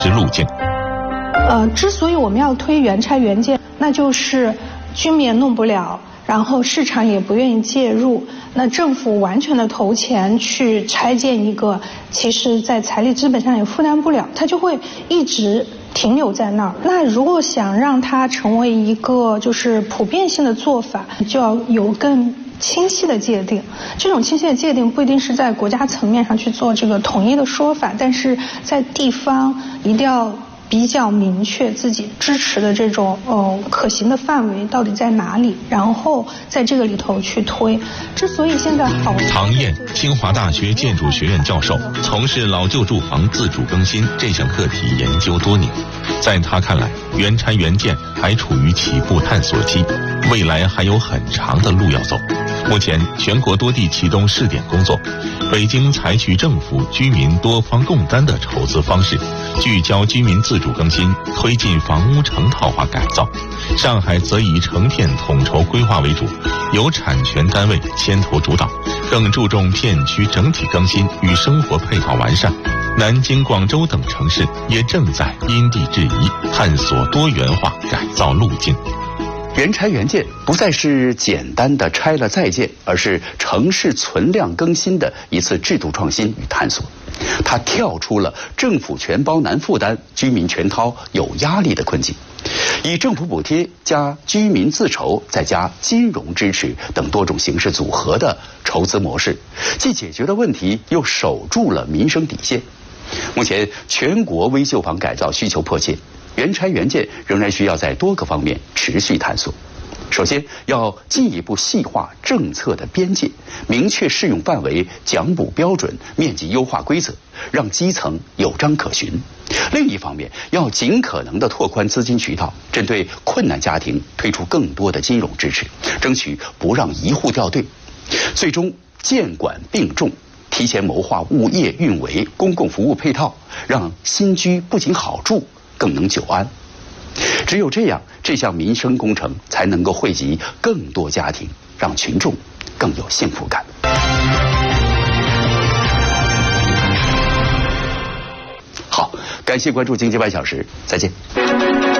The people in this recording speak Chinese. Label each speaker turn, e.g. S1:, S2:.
S1: 路径。
S2: 之所以我们要推原拆原建，那就是居民也弄不了，然后市场也不愿意介入，那政府完全的投钱去拆建一个，其实在财力资本上也负担不了，它就会一直停留在那儿。那如果想让它成为一个就是普遍性的做法，就要有更清晰的界定。这种清晰的界定不一定是在国家层面上去做这个统一的说法，但是在地方一定要比较明确自己支持的这种可行的范围到底在哪里，然后在这个里头去推。之所以现在好，
S1: 唐燕，清华大学建筑学院教授，从事老旧住房自主更新这项课题研究多年。在他看来，原拆原建还处于起步探索期，未来还有很长的路要走。目前全国多地启动试点工作，北京采取政府居民多方共担的筹资方式，聚焦居民自主更新，推进房屋成套化改造。上海则以成片统筹规划为主，由产权单位牵头主导，更注重片区整体更新与生活配套完善。南京、广州等城市也正在因地制宜，探索多元化改造路径。
S3: 原拆原建不再是简单的拆了再建，而是城市存量更新的一次制度创新与探索。它跳出了政府全包难负担、居民全掏有压力的困境，以政府补贴加居民自筹再加金融支持等多种形式组合的筹资模式，既解决了问题，又守住了民生底线。目前全国危旧房改造需求迫切，原拆原建仍然需要在多个方面持续探索。首先，要进一步细化政策的边界，明确适用范围、奖补标准、面积优化规则，让基层有章可循。另一方面，要尽可能地拓宽资金渠道，针对困难家庭推出更多的金融支持，争取不让一户掉队。最终，建管并重，提前谋划物业运维、公共服务配套，让新居不仅好住，更能久安。只有这样，这项民生工程才能够惠及更多家庭，让群众更有幸福感。好，感谢关注经济半小时，再见。